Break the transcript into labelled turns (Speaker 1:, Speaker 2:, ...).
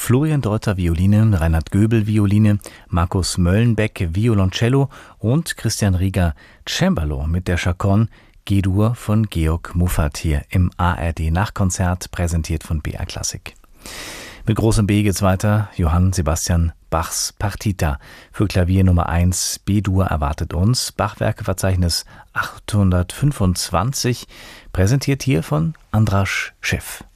Speaker 1: Florian Deuter Violine, Reinhard Göbel Violine, Markus Möllenbeck Violoncello und Christian Rieger Cembalo mit der Chaconne G-Dur von Georg Muffat hier im ARD-Nachkonzert, präsentiert von BR Klassik. Mit großem B geht's weiter. Johann Sebastian Bachs Partita für Klavier Nummer 1 B-Dur erwartet uns. Bachwerkeverzeichnis 825, präsentiert hier von Andras Schiff.